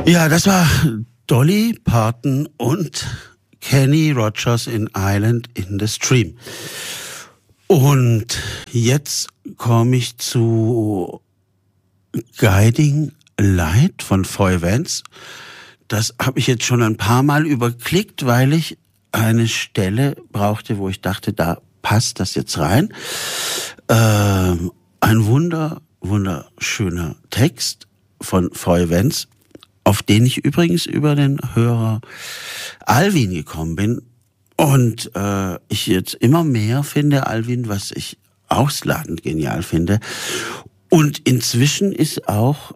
Ja, das war Dolly Parton und Kenny Rogers in Island in the Stream. Und jetzt komme ich zu Guiding Light von Foy Vance. Das habe ich jetzt schon ein paar Mal überklickt, weil ich eine Stelle brauchte, wo ich dachte, da passt das jetzt rein. Ein wunderschöner Text von Foy Vance, auf den ich übrigens über den Hörer Alvin gekommen bin. Und ich jetzt immer mehr finde, Alvin, was ich ausladend genial finde. Und inzwischen ist auch,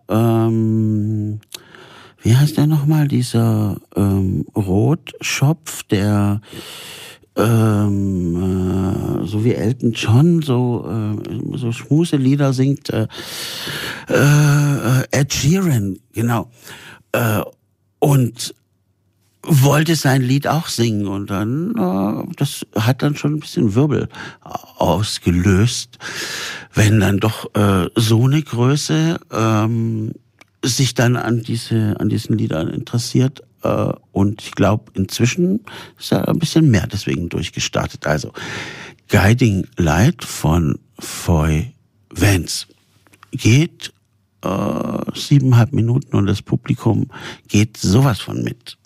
wie heißt der nochmal, dieser Rotschopf, der so wie Elton John so Schmuselieder singt, Ed Sheeran, genau. Und wollte sein Lied auch singen und dann, das hat dann schon ein bisschen Wirbel ausgelöst, wenn dann doch so eine Größe sich dann an diesen Liedern interessiert, und ich glaube, inzwischen ist er ein bisschen mehr deswegen durchgestartet. Also Guiding Light von Foy Vance geht 7,5 Minuten und das Publikum geht sowas von mit.